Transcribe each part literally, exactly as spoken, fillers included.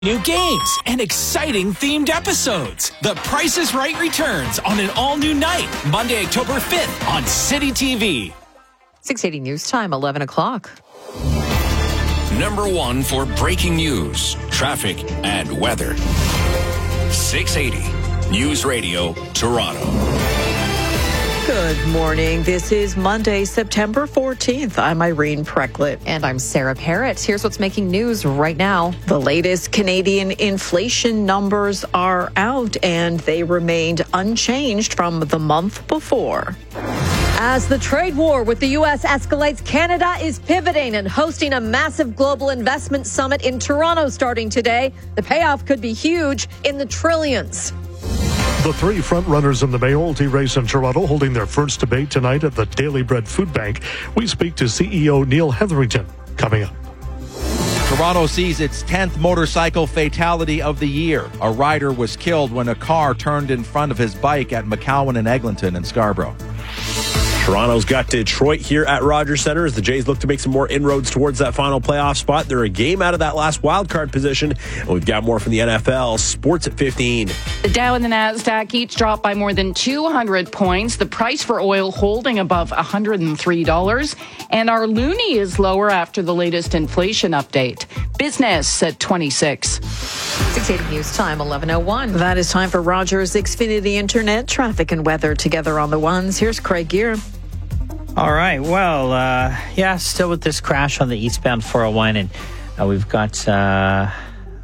New games and exciting themed episodes. The Price is Right returns on an all-new night, Monday, October fifth on City T V. six eighty News Time, eleven o'clock. Number one for breaking news, traffic, and weather. six eighty News Radio, Toronto. Good morning. This is Monday, September fourteenth. I'm Irene Precklett. And I'm Sarah Parrott. Here's what's making news right now. The latest Canadian inflation numbers are out, and they remained unchanged from the month before. As the trade war with the U S escalates, Canada is pivoting and hosting a massive global investment summit in Toronto starting today. The payoff could be huge, in the trillions. The three frontrunners in the mayoralty race in Toronto holding their first debate tonight at the Daily Bread Food Bank. We speak to C E O Neil Hetherington coming up. Toronto sees its tenth motorcycle fatality of the year. A rider was killed when a car turned in front of his bike at McCowan and Eglinton in Scarborough. Toronto's got Detroit here at Rogers Centre as the Jays look to make some more inroads towards that final playoff spot. They're a game out of that last wild card position, and we've got more from the N F L. Sports at fifteen. The Dow and the Nasdaq each dropped by more than two hundred points. The price for oil holding above one hundred three dollars, and our loonie is lower after the latest inflation update. Business at twenty-six. six eighty News Time, eleven oh one. That is time for Rogers Xfinity Internet traffic and weather together on the ones. Here's Craig Gear. All right. Well, uh, yeah, still with this crash on the eastbound four oh one, and uh, we've got uh,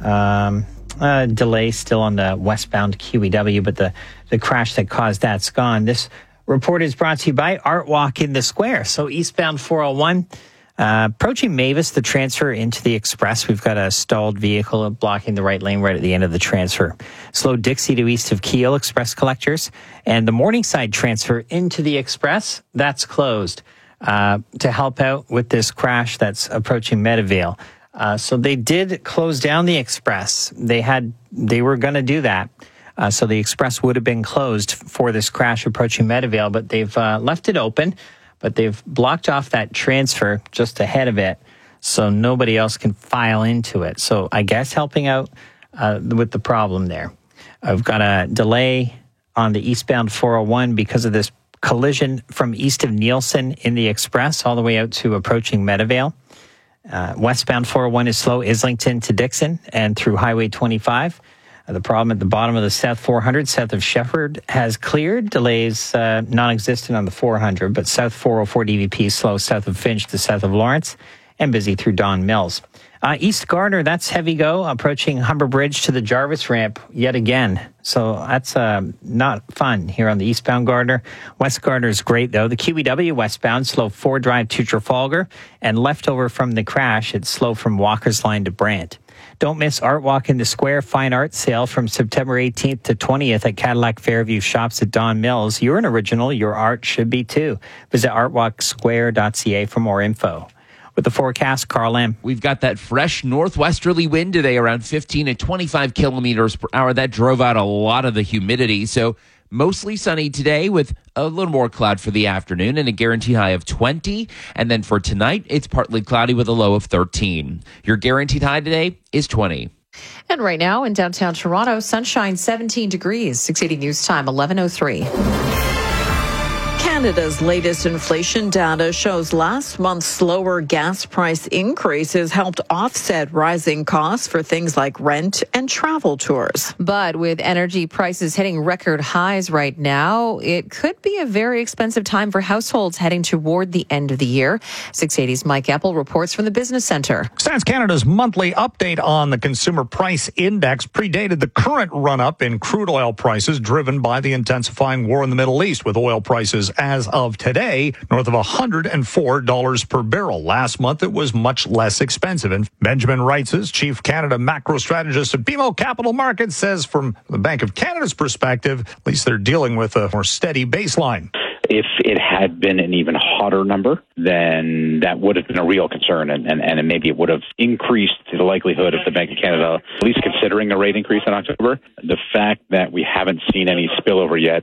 um, a delay still on the westbound Q E W, but the, the crash that caused that's gone. This report is brought to you by Art Walk in the Square. So eastbound four oh one, uh, approaching Mavis, the transfer into the express. We've got a stalled vehicle blocking the right lane right at the end of the transfer. Slow Dixie to east of Keel Express collectors, and the Morningside transfer into the express, that's closed uh, to help out with this crash that's approaching Meadowvale. Uh, so they did close down the express. They had, they were going to do that. Uh, so the express would have been closed for this crash approaching Meadowvale, but they've uh, left it open. But they've blocked off that transfer just ahead of it, so nobody else can file into it. So I guess helping out uh, with the problem there. I've got a delay on the eastbound four oh one because of this collision from east of Nielsen in the express all the way out to approaching Meadowvale. Uh, westbound four oh one is slow Islington to Dixon and through Highway twenty-five. Uh, the problem at the bottom of the South four hundred, south of Shepherd, has cleared. Delays uh, non-existent on the four hundred, but South four oh four D V P slow south of Finch to south of Lawrence, and busy through Don Mills. Uh, East Gardner, that's heavy go, approaching Humber Bridge to the Jarvis ramp yet again. So that's uh, not fun here on the eastbound Gardner. West Gardner is great, though. The Q E W westbound, slow Ford Drive to Trafalgar, and leftover from the crash, it's slow from Walker's Line to Brant. Don't miss Art Walk in the Square fine art sale from September eighteenth to twentieth at Cadillac Fairview Shops at Don Mills. You're an original. Your art should be, too. Visit art walk square dot c a for more info. With the forecast, Carl Lamb. We've got that fresh northwesterly wind today, around fifteen to twenty-five kilometers per hour. That drove out a lot of the humidity. So mostly sunny today with a little more cloud for the afternoon and a guaranteed high of twenty. And then for tonight, it's partly cloudy with a low of thirteen. Your guaranteed high today is twenty. And right now in downtown Toronto, sunshine, seventeen degrees. six eighty News Time, eleven oh three. Canada's latest inflation data shows last month's slower gas price increases helped offset rising costs for things like rent and travel tours. But with energy prices hitting record highs right now, it could be a very expensive time for households heading toward the end of the year. six eighty's Mike Apple reports from the Business Centre. Stats Canada's monthly update on the Consumer Price Index predated the current run-up in crude oil prices driven by the intensifying war in the Middle East, with oil prices as of today north of one hundred four dollars per barrel. Last month, it was much less expensive. And Benjamin Wrights, chief Canada macro strategist at B M O Capital Markets, says from the Bank of Canada's perspective, at least they're dealing with a more steady baseline. If it had been an even hotter number, then that would have been a real concern, and, and, and maybe it would have increased the likelihood of the Bank of Canada at least considering a rate increase in October. The fact that we haven't seen any spillover yet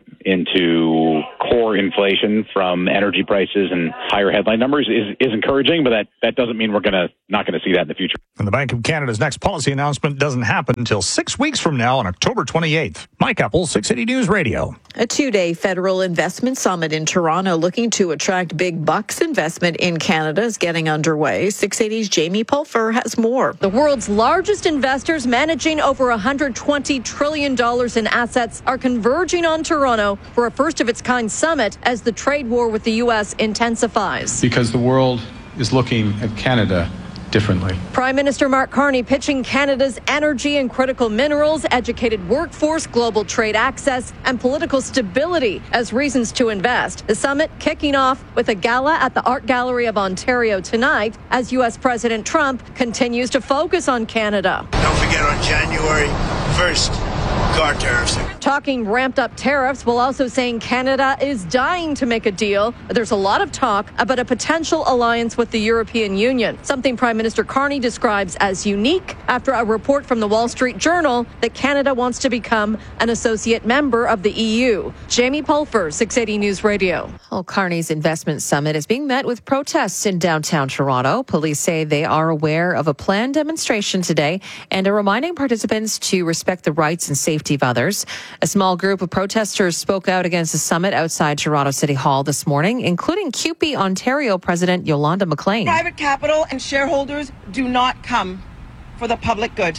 into core inflation from energy prices and higher headline numbers is, is encouraging, but that, that doesn't mean we're gonna not going to see that in the future. And the Bank of Canada's next policy announcement doesn't happen until six weeks from now on October twenty-eighth. Mike Apple, six eighty News Radio. A two-day federal investment summit in Toronto looking to attract big bucks investment in Canada is getting underway. six eighty's Jamie Pulfer has more. The world's largest investors managing over one hundred twenty trillion dollars in assets are converging on Toronto for a first-of-its-kind summit as the trade war with the U S intensifies. Because the world is looking at Canada differently. Prime Minister Mark Carney pitching Canada's energy and critical minerals, educated workforce, global trade access, and political stability as reasons to invest. The summit kicking off with a gala at the Art Gallery of Ontario tonight as U S President Trump continues to focus on Canada. Don't forget on January first, car tariffs. Talking ramped up tariffs while also saying Canada is dying to make a deal. There's a lot of talk about a potential alliance with the European Union, something Prime Minister Carney describes as unique after a report from the Wall Street Journal that Canada wants to become an associate member of the E U. Jamie Pulfer, six eighty News Radio. Well, Carney's investment summit is being met with protests in downtown Toronto. Police say they are aware of a planned demonstration today and are reminding participants to respect the rights and safety of others. A small group of protesters spoke out against the summit outside Toronto City Hall this morning, including C U P E Ontario President Yolanda McLean. Private capital and shareholders do not come for the public good.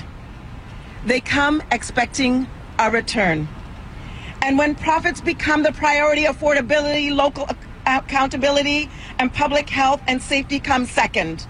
They come expecting a return. And when profits become the priority, affordability, local accountability, and public health and safety come second.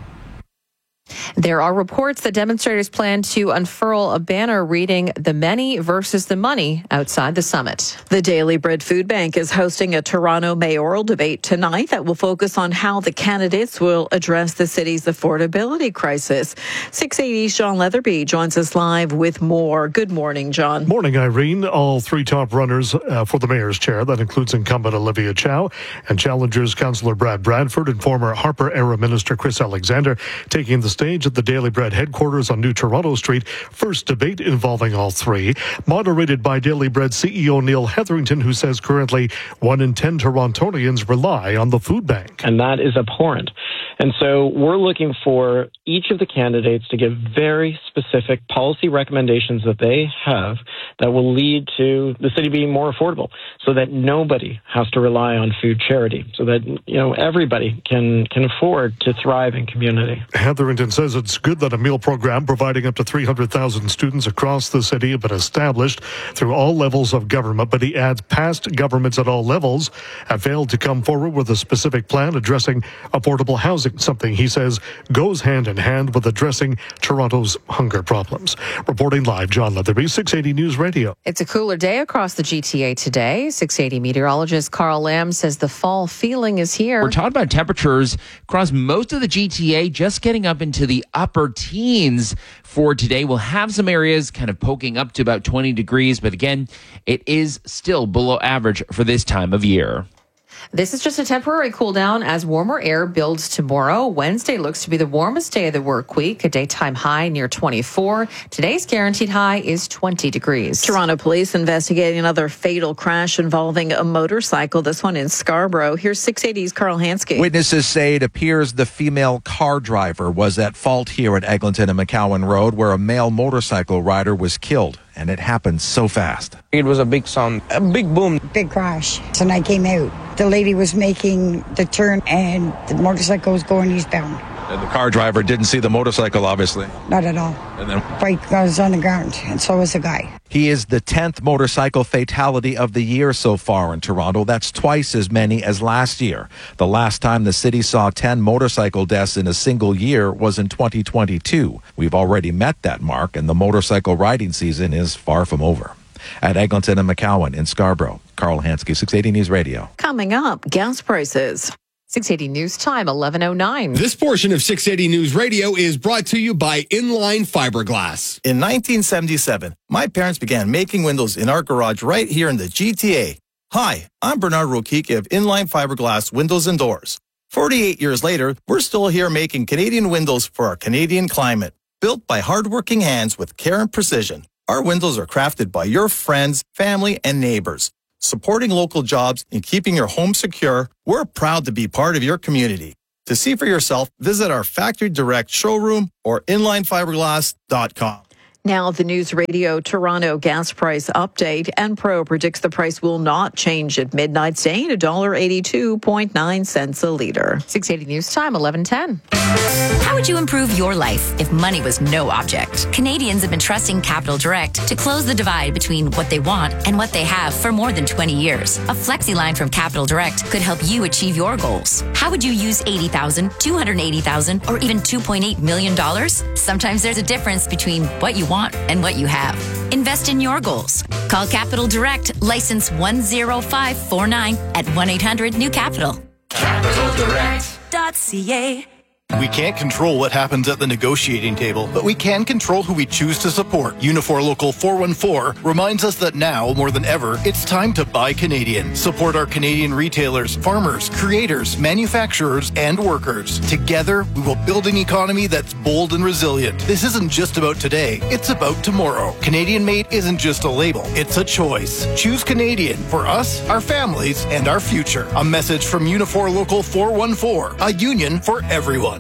There are reports that demonstrators plan to unfurl a banner reading "The Many versus the Money" outside the summit. The Daily Bread Food Bank is hosting a Toronto mayoral debate tonight that will focus on how the candidates will address the city's affordability crisis. six eighty's John Leatherby joins us live with more. Good morning, John. Morning, Irene. All three top runners uh, for the mayor's chair. That includes incumbent Olivia Chow and challengers Councillor Brad Bradford and former Harper-era Minister Chris Alexander taking the stage at the Daily Bread headquarters on New Toronto Street. First debate involving all three, moderated by Daily Bread C E O Neil Hetherington, who says currently one in ten Torontonians rely on the food bank. And that is abhorrent. And so we're looking for each of the candidates to give very specific policy recommendations that they have that will lead to the city being more affordable so that nobody has to rely on food charity, so that, you know, everybody can, can afford to thrive in community. Hetherington says it's good that a meal program providing up to three hundred thousand students across the city have been established through all levels of government, but he adds past governments at all levels have failed to come forward with a specific plan addressing affordable housing, something he says goes hand in hand with addressing Toronto's hunger problems. Reporting live, John Leatherby, six eighty News Radio. It's a cooler day across the G T A today. six eighty meteorologist Carl Lamb says the fall feeling is here. We're talking about temperatures across most of the G T A just getting up into the upper teens for today. We'll have some areas kind of poking up to about twenty degrees, but again, it is still below average for this time of year. This is just a temporary cool down as warmer air builds tomorrow. Wednesday looks to be the warmest day of the work week, a daytime high near twenty-four. Today's guaranteed high is twenty degrees. Toronto police investigating another fatal crash involving a motorcycle, this one in Scarborough. Here's six eighty's Carl Hansky. Witnesses say it appears the female car driver was at fault here at Eglinton and McCowan Road, where a male motorcycle rider was killed. And it happened so fast. It was a big sound, a big boom. Big crash. And I came out. The lady was making the turn and the motorcycle was going eastbound. And the car driver didn't see the motorcycle, obviously. Not at all. And then bike was on the ground, and so was the guy. He is the tenth motorcycle fatality of the year so far in Toronto. That's twice as many as last year. The last time the city saw ten motorcycle deaths in a single year was in twenty twenty-two. We've already met that mark, and the motorcycle riding season is far from over. At Eglinton and McCowan in Scarborough, Carl Hansky, six eighty News Radio. Coming up, gas prices. six eighty News Time, eleven oh nine. This portion of six eighty News Radio is brought to you by Inline Fiberglass. In nineteen seventy-seven, my parents began making windows in our garage right here in the G T A. Hi, I'm Bernard Rokicki of Inline Fiberglass Windows and Doors. forty-eight years later, we're still here making Canadian windows for our Canadian climate. Built by hardworking hands with care and precision, our windows are crafted by your friends, family, and neighbors. Supporting local jobs and keeping your home secure, we're proud to be part of your community. To see for yourself, visit our Factory Direct showroom or inline fiberglass dot com. Now, the News Radio Toronto gas price update. Enpro predicts the price will not change at midnight, staying at one dollar eighty-two point nine cents a litre. six eighty News Time, eleven ten. How would you improve your life if money was no object? Canadians have been trusting Capital Direct to close the divide between what they want and what they have for more than twenty years. A flexi line from Capital Direct could help you achieve your goals. How would you use eighty thousand dollars, two hundred eighty thousand dollars, or even two point eight million dollars? Sometimes there's a difference between what you want and what you have. Invest in your goals. Call Capital Direct, license one zero five four nine at one eight hundred new capital. capital direct dot c a. We can't control what happens at the negotiating table, but we can control who we choose to support. Unifor Local four one four reminds us that now, more than ever, it's time to buy Canadian. Support our Canadian retailers, farmers, creators, manufacturers, and workers. Together, we will build an economy that's bold and resilient. This isn't just about today, it's about tomorrow. Canadian made isn't just a label, it's a choice. Choose Canadian for us, our families, and our future. A message from Unifor Local four one four, a union for everyone.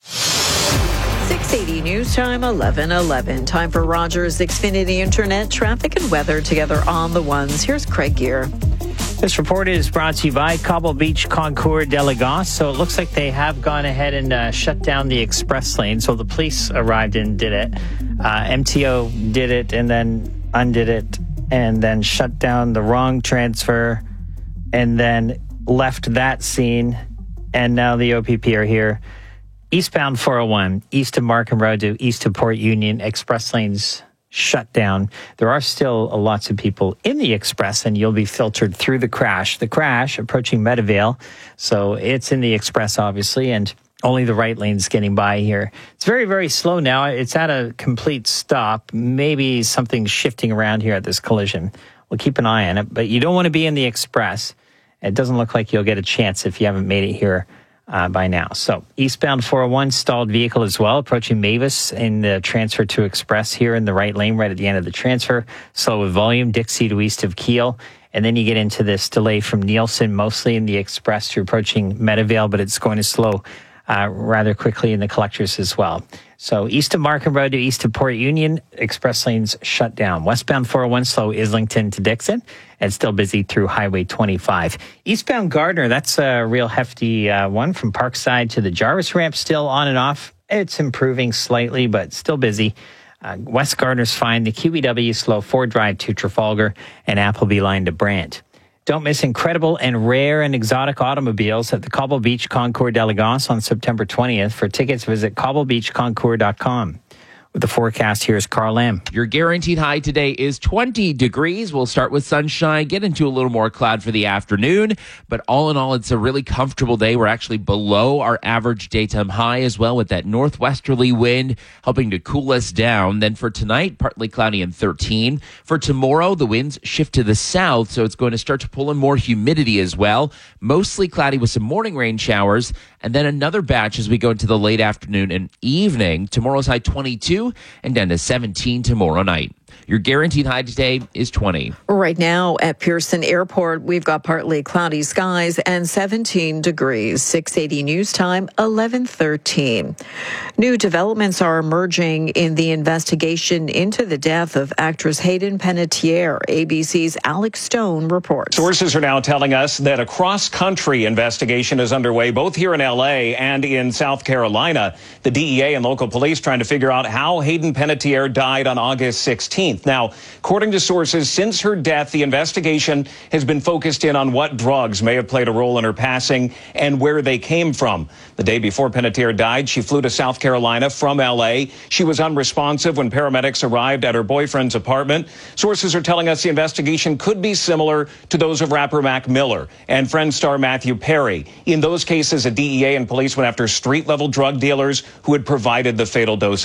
six eighty News Time, eleven eleven. Time for Rogers Xfinity Internet traffic and weather together on the ones. Here's Craig Gear. This report is brought to you by Cobble Beach Concours de Lagos. So it looks like they have gone ahead and uh, shut down the express lane. So the police arrived and did it. Uh, M T O did it and then undid it and then shut down the wrong transfer and then left that scene. And now the O P P are here. Eastbound four oh one, east of Markham Road to east of Port Union, express lanes shut down. There are still uh, lots of people in the express, and you'll be filtered through the crash. The crash approaching Meadowvale, so it's in the express, obviously, and only the right lane's getting by here. It's very, very slow now. It's at a complete stop. Maybe something's shifting around here at this collision. We'll keep an eye on it, but you don't want to be in the express. It doesn't look like you'll get a chance if you haven't made it here Uh, by now. So eastbound four oh one, stalled vehicle as well, approaching Mavis in the transfer to Express here in the right lane, right at the end of the transfer. Slow with volume, Dixie to east of Kiel. And then you get into this delay from Nielsen, mostly in the Express to approaching Meadowvale, but it's going to slow uh, rather quickly in the collectors as well. So east of Markham Road to east of Port Union, express lanes shut down. Westbound four oh one, slow Islington to Dixon, and still busy through Highway twenty-five. Eastbound Gardner, that's a real hefty uh, one from Parkside to the Jarvis ramp, still on and off. It's improving slightly, but still busy. Uh, West Gardner's fine. The Q E W slow Ford Drive to Trafalgar and Appleby line to Brant. Don't miss incredible and rare and exotic automobiles at the Cobble Beach Concours de Lagos on September twentieth. For tickets, visit cobble beach concours dot com. With the forecast, here's Carl Lamb. Your guaranteed high today is twenty degrees. We'll start with sunshine, get into a little more cloud for the afternoon. But all in all, it's a really comfortable day. We're actually below our average daytime high as well, with that northwesterly wind helping to cool us down. Then for tonight, partly cloudy and thirteen. For tomorrow, the winds shift to the south, so it's going to start to pull in more humidity as well. Mostly cloudy with some morning rain showers. And then another batch as we go into the late afternoon and evening. Tomorrow's high twenty-two and down to seventeen tomorrow night. Your guaranteed high today is twenty. Right now at Pearson Airport, we've got partly cloudy skies and seventeen degrees. six eighty News Time, eleven thirteen. New developments are emerging in the investigation into the death of actress Hayden Panettiere. A B C's Alex Stone reports. Sources are now telling us that a cross-country investigation is underway both here in L A and in South Carolina. The D E A and local police trying to figure out how Hayden Panettiere died on August sixteenth. Now, according to sources, since her death, the investigation has been focused in on what drugs may have played a role in her passing and where they came from. The day before Panettiere died, she flew to South Carolina from L A. She was unresponsive when paramedics arrived at her boyfriend's apartment. Sources are telling us the investigation could be similar to those of rapper Mac Miller and Friends star Matthew Perry. In those cases, a D E A and police went after street-level drug dealers who had provided the fatal doses.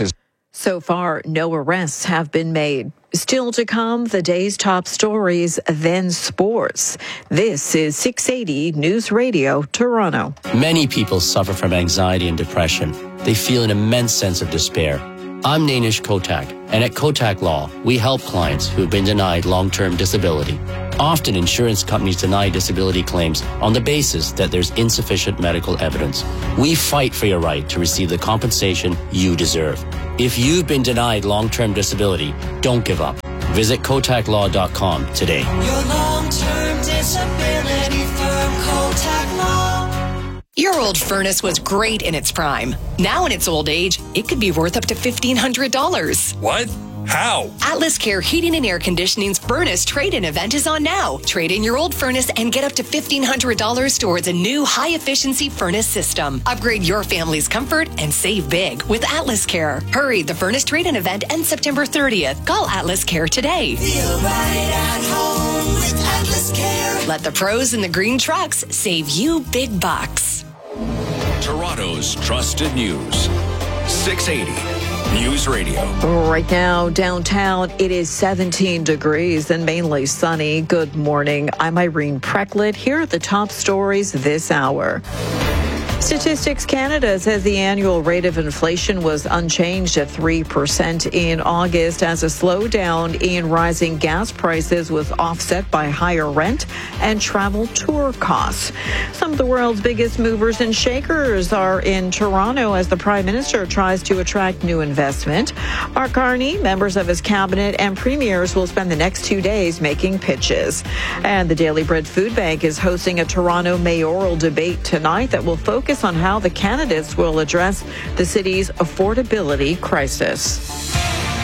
So far, no arrests have been made. Still to come, the day's top stories, then sports. This is six eighty News Radio, Toronto. Many people suffer from anxiety and depression. They feel an immense sense of despair. I'm Nainish Kotak, and at Kotak Law, we help clients who've been denied long-term disability. Often, insurance companies deny disability claims on the basis that there's insufficient medical evidence. We fight for your right to receive the compensation you deserve. If you've been denied long-term disability, don't give up. Visit kotak law dot com today. Your long-term disability firm, Kotak Law. Your old furnace was great in its prime. Now in its old age, it could be worth up to fifteen hundred dollars. What? How? Atlas Care Heating and Air Conditioning's furnace trade-in event is on now. Trade in your old furnace and get up to fifteen hundred dollars towards a new high-efficiency furnace system. Upgrade your family's comfort and save big with Atlas Care. Hurry, the furnace trade-in event ends September thirtieth. Call Atlas Care today. Feel right at home with Atlas Care. Let the pros in the green trucks save you big bucks. Toronto's trusted news. six eighty News Radio. Right now, downtown, it is seventeen degrees and mainly sunny. Good morning. I'm Irene Precklett. Here are the top stories this hour. Statistics Canada says the annual rate of inflation was unchanged at three percent in August as a slowdown in rising gas prices was offset by higher rent and travel tour costs. Some of the world's biggest movers and shakers are in Toronto as the Prime Minister tries to attract new investment. Mark Carney, members of his cabinet, and premiers will spend the next two days making pitches. And the Daily Bread Food Bank is hosting a Toronto mayoral debate tonight that will focus on how the candidates will address the city's affordability crisis.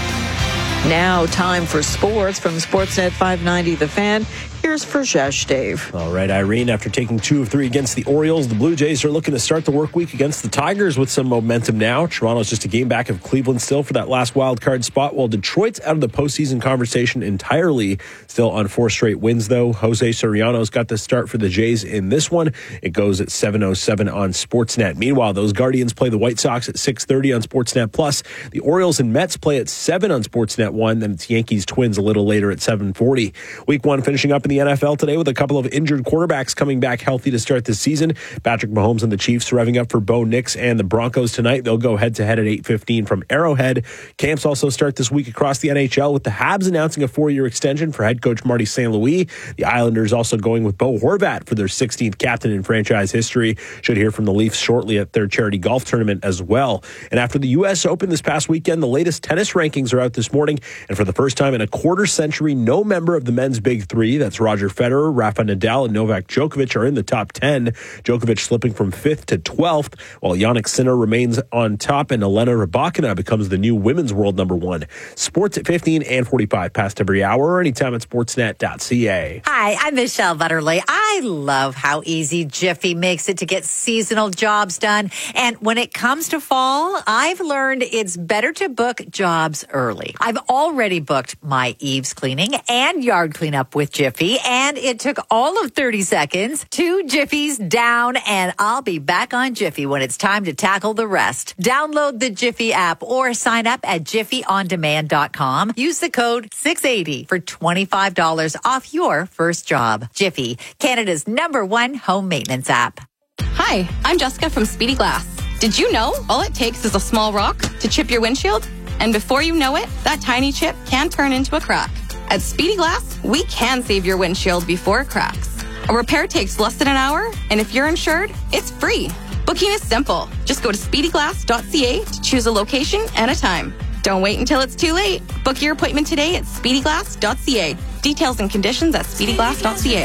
Now, time for sports from Sportsnet five ninety The Fan. Here's Furjesh Dave. All right, Irene, after taking two of three against the Orioles, the Blue Jays are looking to start the work week against the Tigers with some momentum now. Toronto's just a game back of Cleveland still for that last wild card spot, while Detroit's out of the postseason conversation entirely. Still on four straight wins, though. Jose Soriano's got the start for the Jays in this one. It goes at seven oh seven on Sportsnet. Meanwhile, those Guardians play the White Sox at six thirty on Sportsnet Plus. The Orioles and Mets play at seven on Sportsnet one. Then it's Yankees Twins a little later at seven forty. Week one finishing up in the N F L today with a couple of injured quarterbacks coming back healthy to start this season. Patrick Mahomes and the Chiefs revving up for Bo Nix and the Broncos tonight. They'll go head-to-head at eight fifteen from Arrowhead. Camps also start this week across the N H L with the Habs announcing a four-year extension for head coach Marty Saint Louis. The Islanders also going with Bo Horvat for their sixteenth captain in franchise history. Should hear from the Leafs shortly at their charity golf tournament as well. And after the U S Open this past weekend, the latest tennis rankings are out this morning. And for the first time in a quarter century, no member of the men's big three, that's Roger Federer, Rafa Nadal, and Novak Djokovic, are in the top ten. Djokovic slipping from fifth to twelfth, while Jannik Sinner remains on top, and Elena Rybakina becomes the new women's world number one. Sports at fifteen and forty-five past every hour, or anytime at sportsnet dot c a. Hi, I'm Michelle Butterly. I love how easy Jiffy makes it to get seasonal jobs done. And when it comes to fall, I've learned it's better to book jobs early. I've already booked my eaves cleaning and yard cleanup with Jiffy, and it took all of thirty seconds. Two Jiffies down, and I'll be back on Jiffy when it's time to tackle the rest. Download the Jiffy app or sign up at jiffy on demand dot com. Use the code six eighty for twenty-five dollars off your first job. Jiffy, Canada's number one home maintenance app. Hi, I'm Jessica from Speedy Glass. Did you know all it takes is a small rock to chip your windshield? And before you know it, that tiny chip can turn into a crack. At Speedy Glass, we can save your windshield before it cracks. A repair takes less than an hour, and if you're insured, it's free. Booking is simple. Just go to speedy glass dot c a to choose a location and a time. Don't wait until it's too late. Book your appointment today at speedy glass dot c a. Details and conditions at speedy glass dot c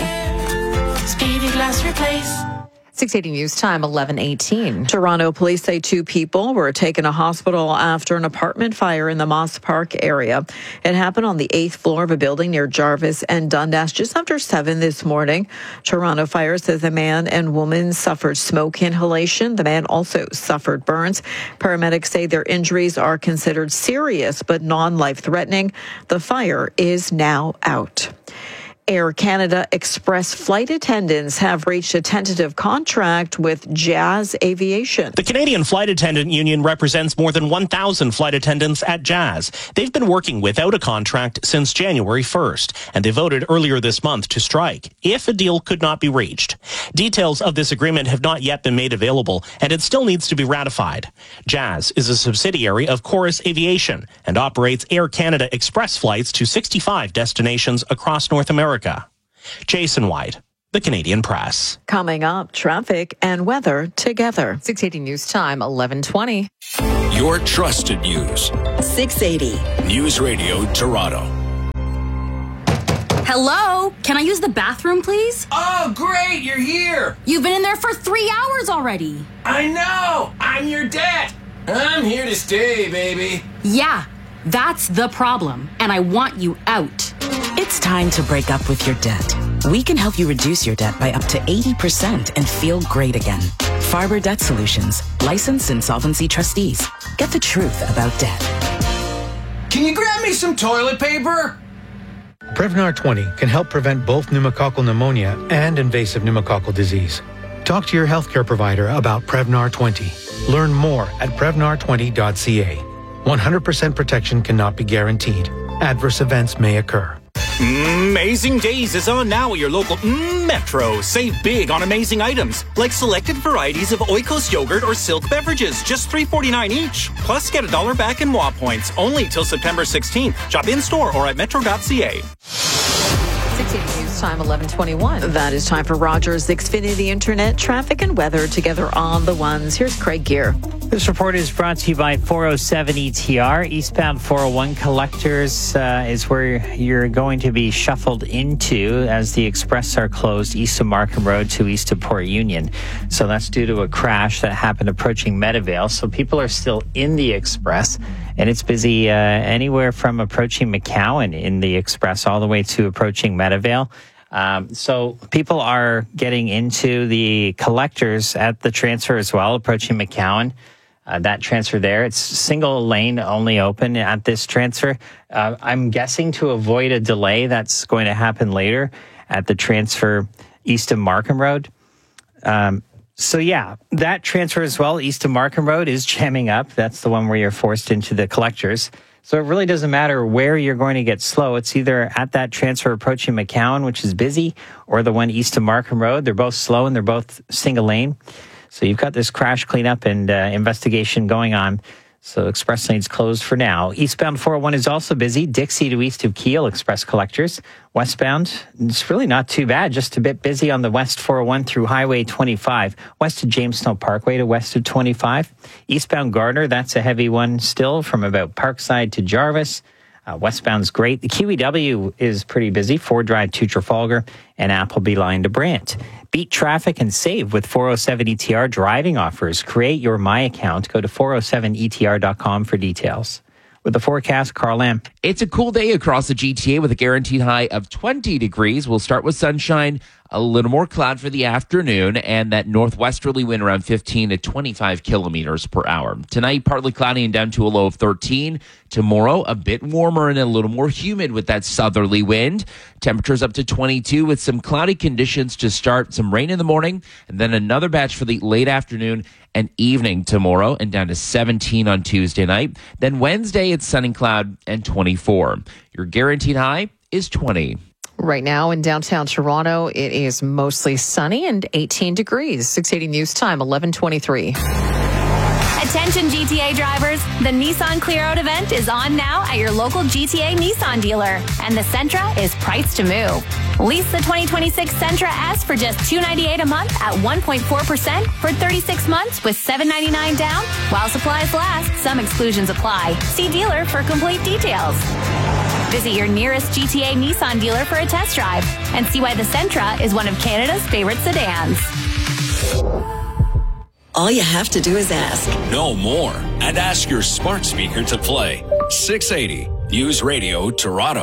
a. Speedy Glass Replace. six eighty News Time, eleven eighteen. Toronto police say two people were taken to hospital after an apartment fire in the Moss Park area. It happened on the eighth floor of a building near Jarvis and Dundas just after seven this morning. Toronto Fire says a man and woman suffered smoke inhalation. The man also suffered burns. Paramedics say their injuries are considered serious but non-life-threatening. The fire is now out. Air Canada Express flight attendants have reached a tentative contract with Jazz Aviation. The Canadian Flight Attendant Union represents more than one thousand flight attendants at Jazz. They've been working without a contract since January first, and they voted earlier this month to strike if a deal could not be reached. Details of this agreement have not yet been made available, and it still needs to be ratified. Jazz is a subsidiary of Chorus Aviation and operates Air Canada Express flights to sixty-five destinations across North America. Jason White, The Canadian Press. Coming up, traffic and weather together. six eighty News Time, eleven twenty. Your trusted news. six eighty. News Radio Toronto. Hello? Can I use the bathroom, please? Oh, great, you're here. You've been in there for three hours already. I know. I'm your dad. I'm here to stay, baby. Yeah, that's the problem, and I want you out. It's time to break up with your debt. We can help you reduce your debt by up to eighty percent and feel great again. Farber Debt Solutions, licensed insolvency trustees. Get the truth about debt. Can you grab me some toilet paper? Prevnar twenty can help prevent both pneumococcal pneumonia and invasive pneumococcal disease. Talk to your healthcare provider about Prevnar twenty. Learn more at prevnar twenty dot c a. one hundred percent protection cannot be guaranteed. Adverse events may occur. Amazing Days is on now at your local mm, Metro. Save big on amazing items, like selected varieties of Oikos yogurt or Silk beverages, just three forty-nine each. Plus, get a dollar back in W A points, only till September sixteenth. Shop in-store or at metro dot c a. six eighty News Time, eleven twenty-one. That is time for Rogers Xfinity Internet traffic and weather together on the ones. Here's Craig Gear. This report is brought to you by four oh seven E T R. Eastbound four oh one collectors uh, is where you're going to be shuffled into as the express are closed east of Markham Road to east of Port Union. So that's due to a crash that happened approaching Meadowvale. So people are still in the express, and it's busy uh, anywhere from approaching McCowan in the express all the way to approaching Meadowvale. Um, so people are getting into the collectors at the transfer as well, approaching McCowan. Uh, that transfer there, it's single lane only open at this transfer. Uh, I'm guessing to avoid a delay that's going to happen later at the transfer east of Markham Road. Um, so yeah, that transfer as well, east of Markham Road, is jamming up. That's the one where you're forced into the collectors. So it really doesn't matter where you're going to get slow. It's either at that transfer approaching McCowan, which is busy, or the one east of Markham Road. They're both slow and they're both single lane. So you've got this crash cleanup and uh, investigation going on. So express lanes closed for now. Eastbound four oh one is also busy. Dixie to east of Kiel, express collectors. Westbound, it's really not too bad. Just a bit busy on the west four oh one through Highway twenty-five. West of James Snow Parkway to west of twenty-five. Eastbound Gardner, that's a heavy one still from about Parkside to Jarvis. Uh, westbound's great. The Q E W is pretty busy. Ford Drive to Trafalgar and Appleby line to Brant. Beat traffic and save with four oh seven E T R driving offers. Create your My account. Go to four oh seven E T R dot com for details. With the forecast, Carl Lamb. It's a cool day across the G T A with a guaranteed high of twenty degrees. We'll start with sunshine, a little more cloud for the afternoon, and that northwesterly wind around fifteen to twenty-five kilometers per hour. Tonight, partly cloudy and down to a low of thirteen. Tomorrow, a bit warmer and a little more humid with that southerly wind. Temperatures up to twenty-two with some cloudy conditions to start. Some rain in the morning, and then another batch for the late afternoon and evening tomorrow, and down to seventeen on Tuesday night. Then Wednesday, it's sun and cloud and twenty-four. Your guaranteed high is twenty. Right now in downtown Toronto, it is mostly sunny and eighteen degrees. six eighty News Time, eleven twenty-three. Attention G T A drivers, the Nissan Clear Out event is on now at your local G T A Nissan dealer, and the Sentra is priced to move. Lease the twenty twenty-six Sentra S for just two hundred ninety-eight dollars a month at one point four percent for thirty-six months with seven hundred ninety-nine dollars down. While supplies last, some exclusions apply. See dealer for complete details. Visit your nearest G T A Nissan dealer for a test drive and see why the Sentra is one of Canada's favorite sedans. All you have to do is ask. No more. And ask your smart speaker to play six eighty News Radio Toronto.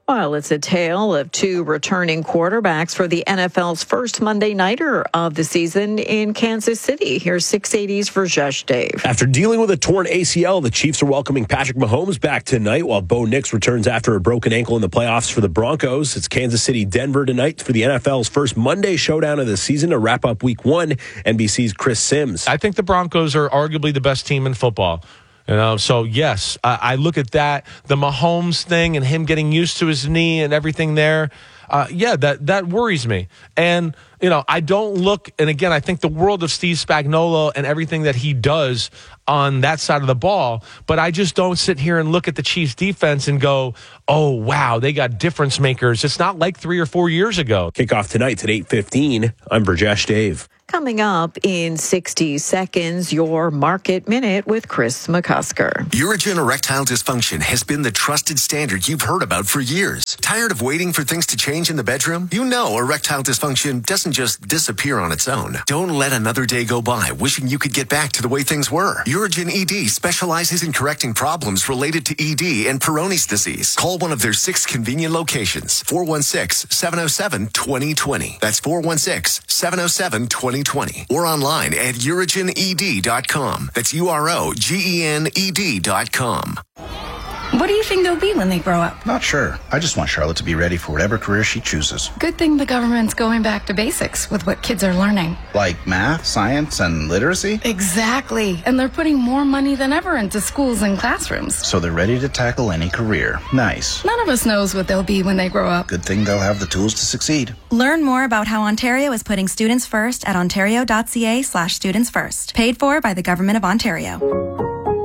Well, it's a tale of two returning quarterbacks for the N F L's first Monday nighter of the season in Kansas City. Here's six eighty's Rajesh Dave. After dealing with a torn A C L, the Chiefs are welcoming Patrick Mahomes back tonight, while Bo Nix returns after a broken ankle in the playoffs for the Broncos. It's Kansas City, Denver tonight for the N F L's first Monday showdown of the season to wrap up week one. N B C's Chris Sims. I think the Broncos are arguably the best team in football. You know, so yes, I, I look at that, the Mahomes thing and him getting used to his knee and everything there. Uh, yeah, that, that worries me. And, you know, I don't look, and again, I think the world of Steve Spagnuolo and everything that he does on that side of the ball, but I just don't sit here and look at the Chiefs defense and go, oh, wow, they got difference makers. It's not like three or four years ago. Kickoff tonight's at eight fifteen. I'm Rajesh Dave. Coming up in sixty seconds, your Market Minute with Chris McCusker. Urigen erectile dysfunction has been the trusted standard you've heard about for years. Tired of waiting for things to change in the bedroom? You know erectile dysfunction doesn't just disappear on its own. Don't let another day go by wishing you could get back to the way things were. Urigen E D specializes in correcting problems related to E D and Peyronie's disease. Call one of their six convenient locations, four one six, seven oh seven, two oh two oh. That's four one six, seven oh seven, two oh two oh. Or online at urigen e d dot com. That's U R O G E N E D dot com. What do you think they'll be when they grow up? Not sure. I just want Charlotte to be ready for whatever career she chooses. Good thing the government's going back to basics with what kids are learning. Like math, science, and literacy? Exactly. And they're putting more money than ever into schools and classrooms. So they're ready to tackle any career. Nice. None of us knows what they'll be when they grow up. Good thing they'll have the tools to succeed. Learn more about how Ontario is putting students first at ontario.ca slash students first. Paid for by the Government of Ontario.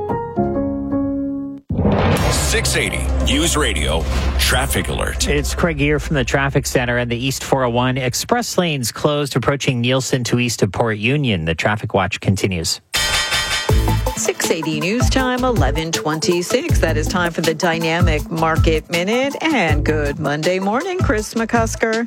six eighty News Radio Traffic Alert. It's Craig here from the Traffic Center, and the East four oh one express lanes closed approaching Nielsen to east of Port Union. The traffic watch continues. six eighty News Time, eleven twenty-six. That is time for the Dynamic Market Minute. And good Monday morning, Chris McCusker.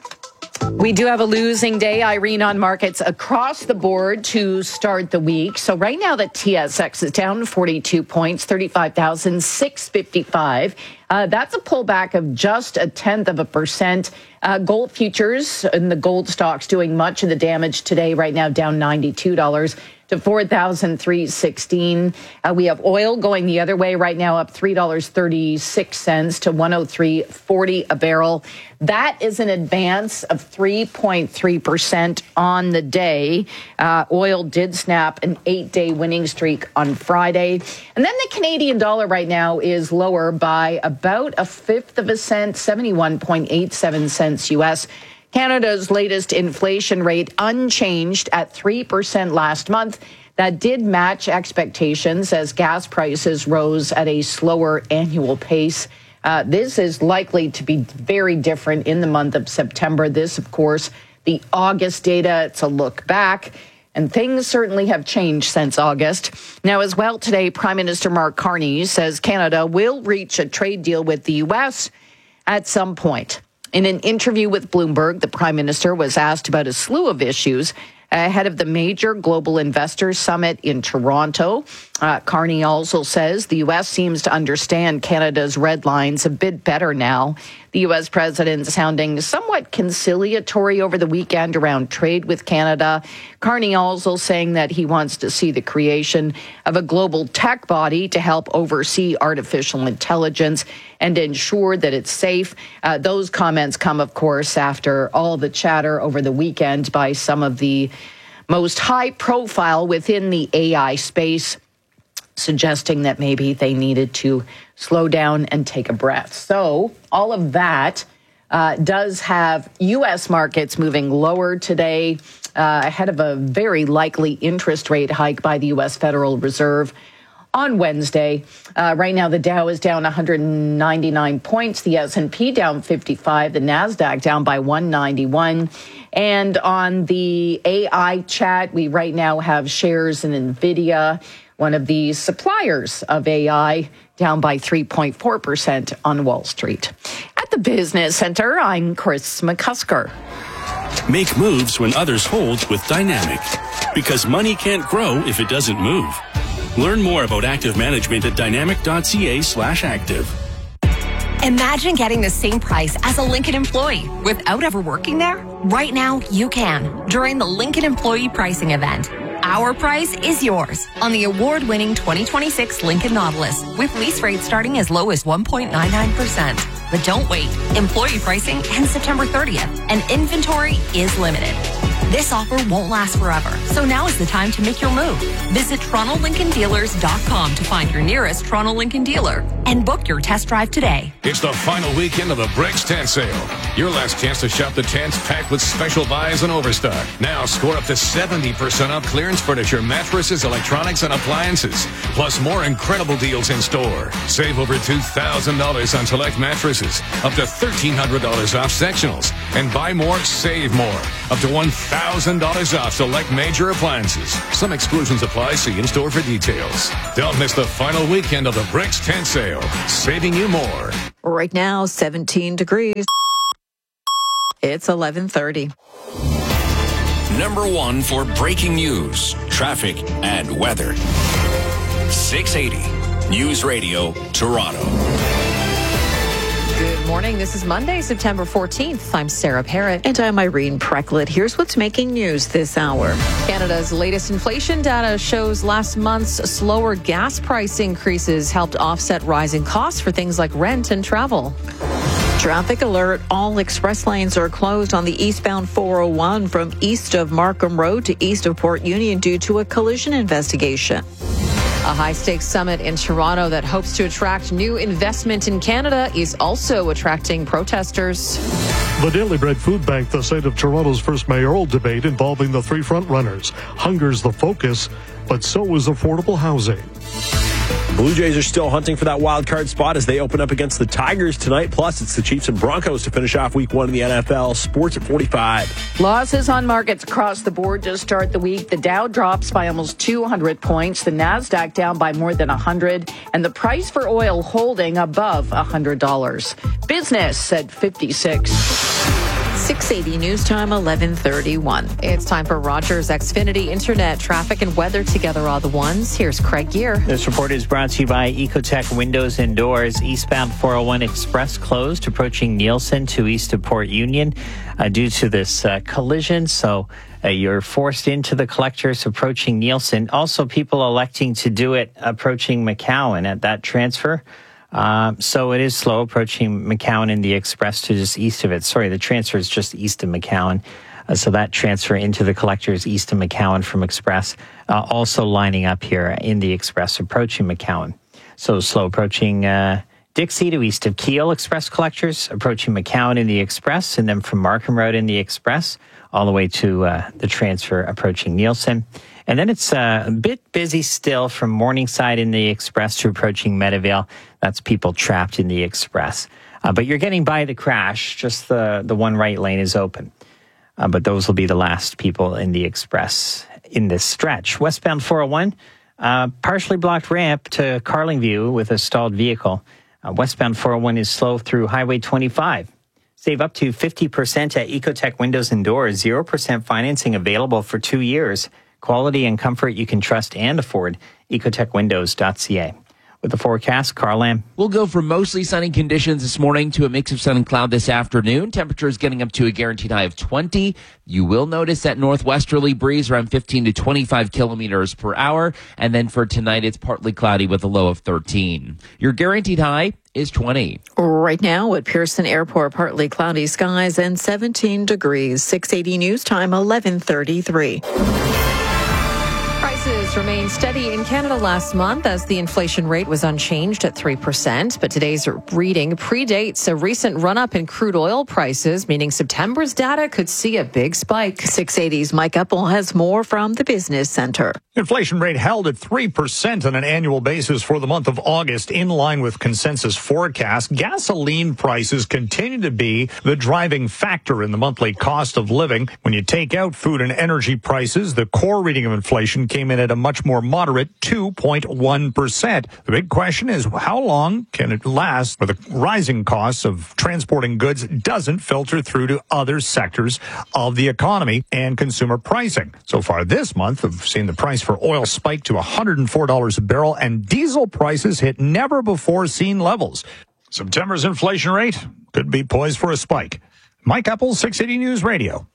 We do have a losing day, Irene, on markets across the board to start the week. So right now the T S X is down forty-two points, thirty-five thousand six hundred fifty-five. Uh, that's a pullback of just a tenth of a percent. Uh, gold futures and the gold stocks doing much of the damage today, right now down ninety-two dollars to four thousand three hundred sixteen dollars. Uh, we have oil going the other way right now, up three dollars and thirty-six cents to one oh three forty a barrel. That is an advance of three point three percent on the day. Uh, oil did snap an eight-day winning streak on Friday. And then the Canadian dollar right now is lower by about a fifth of a cent, seventy-one point eight seven cents U S. Canada's latest inflation rate unchanged at three percent last month. That did match expectations as gas prices rose at a slower annual pace. Uh, this is likely to be very different in the month of September. This, of course, the August data, it's a look back. And things certainly have changed since August. Now, as well, today, Prime Minister Mark Carney says Canada will reach a trade deal with the U S at some point. In an interview with Bloomberg, the Prime Minister was asked about a slew of issues ahead of the major global investors summit in Toronto. Uh, Carney also says the U S seems to understand Canada's red lines a bit better now. The U S president sounding somewhat conciliatory over the weekend around trade with Canada. Carney also saying that he wants to see the creation of a global tech body to help oversee artificial intelligence and ensure that it's safe. Uh, those comments come, of course, after all the chatter over the weekend by some of the most high profile within the A I space, suggesting that maybe they needed to slow down and take a breath. So all of that uh, does have U S markets moving lower today uh, ahead of a very likely interest rate hike by the U S Federal Reserve on Wednesday. Uh, right now, the Dow is down one hundred ninety-nine points, the S and P down fifty-five, the NASDAQ down by one ninety-one. And on the A I chat, we right now have shares in NVIDIA, one of the suppliers of A I, down by three point four percent on Wall Street. At the Business Center, I'm Chris McCusker. Make moves when others hold with Dynamic, because money can't grow if it doesn't move. Learn more about active management at dynamic.ca slash active. Imagine getting the same price as a Lincoln employee without ever working there. Right now, you can during the Lincoln Employee Pricing Event. Our price is yours on the award-winning twenty twenty-six Lincoln Nautilus with lease rates starting as low as one point nine nine percent. But don't wait. Employee pricing ends September thirtieth, and inventory is limited. This offer won't last forever, so now is the time to make your move. Visit Toronto Lincoln Dealers dot com to find your nearest Toronto Lincoln dealer and book your test drive today. It's the final weekend of the Bricks Tent Sale. Your last chance to shop the tents packed with special buys and overstock. Now score up to seventy percent off clearance furniture, mattresses, electronics, and appliances. Plus more incredible deals in store. Save over two thousand dollars on select mattresses. Up to thirteen hundred dollars off sectionals. And buy more, save more. Up to one thousand dollars off select major appliances. Some exclusions apply. See in-store for details. Don't miss the final weekend of the Bricks Tent Sale. Saving you more. Right now, seventeen degrees. It's eleven thirty. Number one for breaking news, traffic, and weather. six eighty News Radio, Toronto. Good morning. This is Monday, September fourteenth. I'm Sarah Parrott. And I'm Irene Precklett. Here's what's making news this hour. Canada's latest inflation data shows last month's slower gas price increases helped offset rising costs for things like rent and travel. Traffic alert. All express lanes are closed on the eastbound four oh one from east of Markham Road to east of Port Union due to a collision investigation. A high-stakes summit in Toronto that hopes to attract new investment in Canada is also attracting protesters. The Daily Bread Food Bank, the site of Toronto's first mayoral debate involving the three frontrunners. Hunger's the focus, but so is affordable housing. Blue Jays are still hunting for that wild card spot as they open up against the Tigers tonight. Plus, it's the Chiefs and Broncos to finish off week one in the N F L. Sports at forty-five. Losses on markets across the board to start the week. The Dow drops by almost two hundred points. The Nasdaq down by more than one hundred. And the price for oil holding above one hundred dollars. Business at fifty-six. six eighty News Time, eleven thirty-one. It's time for Rogers Xfinity Internet. Traffic and weather together are the ones. Here's Craig Gear. This report is brought to you by Ecotech Windows and Doors. Eastbound four oh one Express closed, approaching Nielsen to east of Port Union uh, due to this uh, collision. So uh, you're forced into the collectors approaching Nielsen. Also, people electing to do it approaching McCowan at that transfer. Um, so it is slow approaching McCowan in the Express to just east of it. Sorry, the transfer is just east of McCowan. Uh, so that transfer into the collector is east of McCowan from Express. Uh, also lining up here in the Express approaching McCowan. So slow approaching uh, Dixie to east of Keele Express collectors, approaching McCowan in the Express, and then from Markham Road in the Express, all the way to uh, the transfer approaching Nielsen. And then it's uh, a bit busy still from Morningside in the Express to approaching Meadowvale. That's people trapped in the Express. Uh, but you're getting by the crash. Just the, the one right lane is open. Uh, but those will be the last people in the Express in this stretch. Westbound four oh one, uh, partially blocked ramp to Carlingview with a stalled vehicle. Uh, westbound four oh one is slow through Highway twenty-five. Save up to fifty percent at Ecotech Windows and Doors. zero percent financing available for two years. Quality and comfort you can trust and afford. Ecotech Windows dot C A. With the forecast, Carl Lamb. We'll go from mostly sunny conditions this morning to a mix of sun and cloud this afternoon. Temperatures getting up to a guaranteed high of twenty. You will notice that northwesterly breeze around fifteen to twenty-five kilometers per hour. And then for tonight, it's partly cloudy with a low of thirteen. Your guaranteed high is twenty. Right now at Pearson Airport, partly cloudy skies and seventeen degrees. six eighty News Time, eleven thirty-three. Prices remained steady in Canada last month as the inflation rate was unchanged at three percent. But today's reading predates a recent run-up in crude oil prices, meaning September's data could see a big spike. six eighty's Mike Uppel has more from the Business Center. Inflation rate held at three percent on an annual basis for the month of August, in line with consensus forecast. Gasoline prices continue to be the driving factor in the monthly cost of living. When you take out food and energy prices, the core reading of inflation came in at a much more moderate two point one percent. The big question is, how long can it last where the rising costs of transporting goods doesn't filter through to other sectors of the economy and consumer pricing? So far this month, we've seen the price for oil spike to one hundred four dollars a barrel, and diesel prices hit never-before-seen levels. September's inflation rate could be poised for a spike. Mike Epples, six eighty News Radio.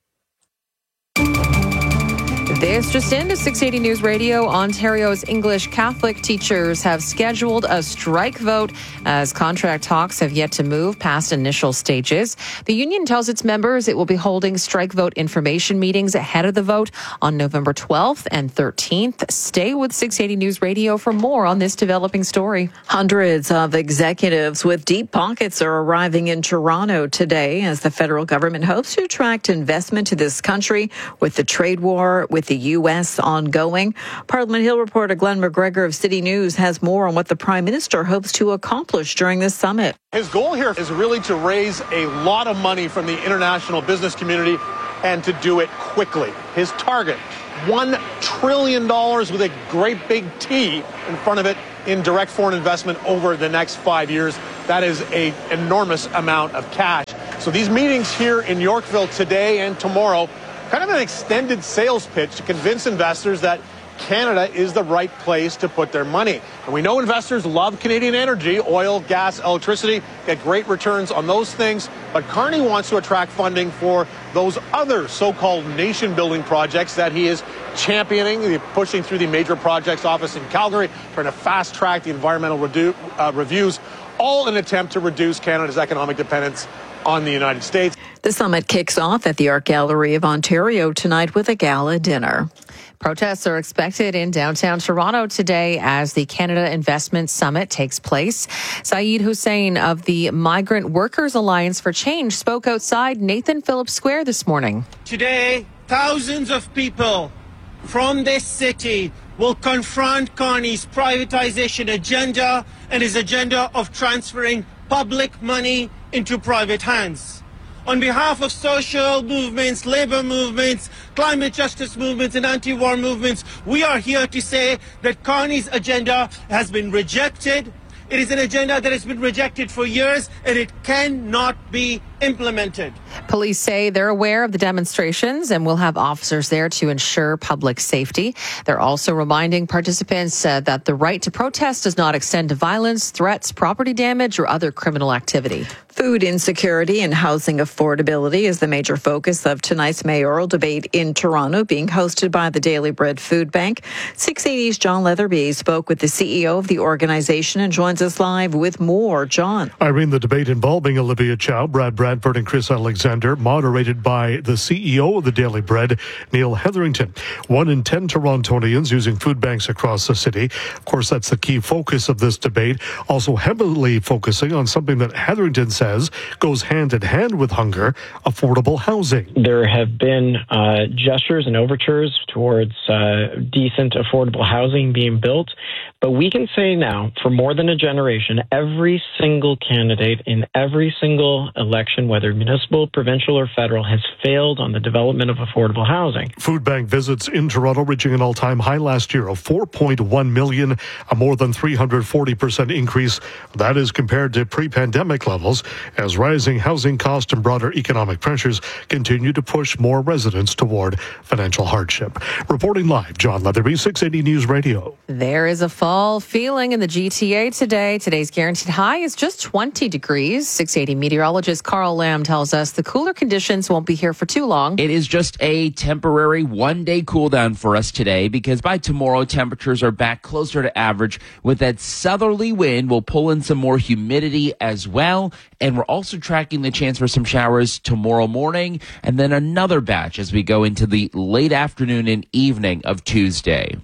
This just into six eighty News Radio. Ontario's English Catholic teachers have scheduled a strike vote as contract talks have yet to move past initial stages. The union tells its members it will be holding strike vote information meetings ahead of the vote on November twelfth and thirteenth. Stay with six eighty News Radio for more on this developing story. Hundreds of executives with deep pockets are arriving in Toronto today as the federal government hopes to attract investment to this country with the trade war with the U S ongoing. Parliament Hill reporter Glenn McGregor of City News has more on what the Prime Minister hopes to accomplish during this summit. His goal here is really to raise a lot of money from the international business community and to do it quickly. His target, one trillion dollars with a great big T in front of it in direct foreign investment over the next five years. That is an enormous amount of cash. So these meetings here in Yorkville today and tomorrow, kind of an extended sales pitch to convince investors that Canada is the right place to put their money. And we know investors love Canadian energy, oil, gas, electricity, get great returns on those things. But Carney wants to attract funding for those other so-called nation-building projects that he is championing, pushing through the Major Projects Office in Calgary, trying to fast-track the environmental redu- uh, reviews, all in an attempt to reduce Canada's economic dependence on the United States. The summit kicks off at the Art Gallery of Ontario tonight with a gala dinner. Protests are expected in downtown Toronto today as the Canada Investment Summit takes place. Saeed Hussein of the Migrant Workers Alliance for Change spoke outside Nathan Phillips Square this morning. Today, thousands of people from this city will confront Carney's privatization agenda and his agenda of transferring public money into private hands. On behalf of social movements, labor movements, climate justice movements, and anti-war movements, we are here to say that Carney's agenda has been rejected. It is an agenda that has been rejected for years, and it cannot be implemented. Police say they're aware of the demonstrations and will have officers there to ensure public safety. They're also reminding participants uh, that the right to protest does not extend to violence, threats, property damage, or other criminal activity. Food insecurity and housing affordability is the major focus of tonight's mayoral debate in Toronto, being hosted by the Daily Bread Food Bank. six eighty's John Leatherby spoke with the C E O of the organization and joins us live with more. John. Irene, the debate involving Olivia Chow, Brad Bradford, and Chris Alexander, moderated by the C E O of the Daily Bread, Neil Hetherington. One in ten Torontonians using food banks across the city. Of course, that's the key focus of this debate. Also heavily focusing on something that Hetherington says goes hand in hand with hunger, affordable housing. There have been uh, gestures and overtures towards uh, decent, affordable housing being built. But we can say now, for more than a generation, every single candidate in every single election, whether municipal, provincial, or federal, has failed on the development of affordable housing. Food bank visits in Toronto reaching an all-time high last year of four point one million, a more than three hundred forty percent increase. That is compared to pre-pandemic levels, as rising housing costs and broader economic pressures continue to push more residents toward financial hardship. Reporting live, John Leatherby, six eighty News Radio. There is a fall feeling in the G T A today. Today's guaranteed high is just twenty degrees. six eighty meteorologist Carl Lamb tells us the cooler conditions won't be here for too long. It is just a temporary one-day cool down for us today because by tomorrow, temperatures are back closer to average with that southerly wind will pull in some more humidity as well. And we're also tracking the chance for some showers tomorrow morning and then another batch as we go into the late afternoon and evening of Tuesday.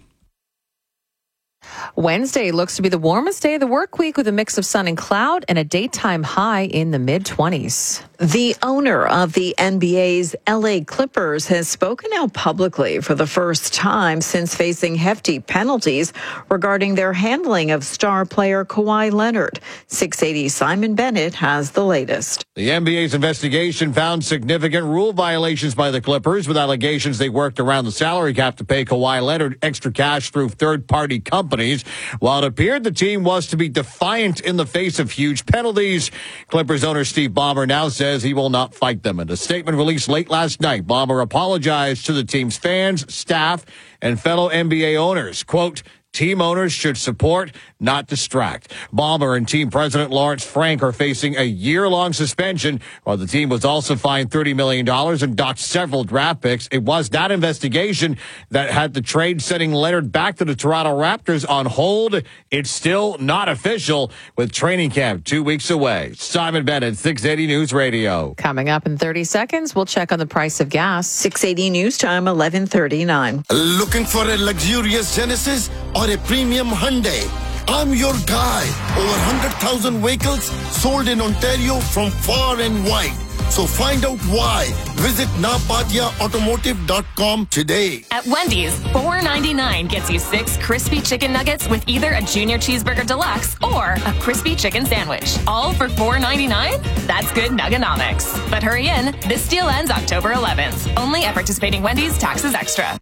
Wednesday looks to be the warmest day of the work week with a mix of sun and cloud and a daytime high in the mid-twenties. The owner of the N B A's L A Clippers has spoken out publicly for the first time since facing hefty penalties regarding their handling of star player Kawhi Leonard. six eighty Simon Bennett has the latest. The N B A's investigation found significant rule violations by the Clippers with allegations they worked around the salary cap to pay Kawhi Leonard extra cash through third-party companies. While it appeared the team was to be defiant in the face of huge penalties, Clippers owner Steve Ballmer now says he will not fight them. In a statement released late last night, Ballmer apologized to the team's fans, staff, and fellow N B A owners. Quote, Team owners should support, not distract. Ballmer and team president Lawrence Frank are facing a year-long suspension, while the team was also fined thirty million dollars and docked several draft picks. It was that investigation that had the trade sending Leonard back to the Toronto Raptors on hold. It's still not official, with training camp two weeks away. Simon Bennett, six eighty News Radio. Coming up in thirty seconds, we'll check on the price of gas. six eighty News Time, eleven thirty-nine. Looking for a luxurious Genesis or a premium Hyundai? I'm your guy. Over one hundred thousand vehicles sold in Ontario from far and wide. So find out why. Visit napatia automotive dot com today. At Wendy's, four ninety-nine gets you six crispy chicken nuggets with either a junior cheeseburger deluxe or a crispy chicken sandwich. All for four ninety-nine? That's good nuggonomics. But hurry in. This deal ends October eleventh. Only at participating Wendy's, taxes extra.